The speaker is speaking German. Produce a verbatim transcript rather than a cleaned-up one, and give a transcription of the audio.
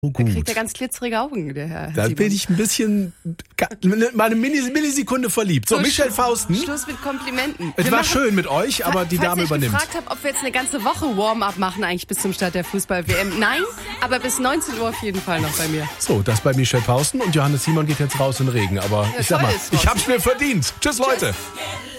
Oh, Da gut. kriegt er ganz glitzerige Augen, der Herr Da Simon. bin ich ein bisschen, mal eine Millisekunde verliebt. So, So, Michelle Schluss- Fausten. Schluss mit Komplimenten. Es Wir war machen- schön mit euch, aber die Falls Dame ich übernimmt. gefragt habe, ob wir jetzt eine ganze Woche Warm-up machen eigentlich bis zum Start der Fußball-W M. Nein, aber bis neunzehn Uhr auf jeden Fall noch bei mir. So, das bei Michelle Fausten und Johannes Simon geht jetzt raus in den Regen. Aber Ja, ich sag toll mal, ist, ich hab's mir verdient. Tschüss, Leute.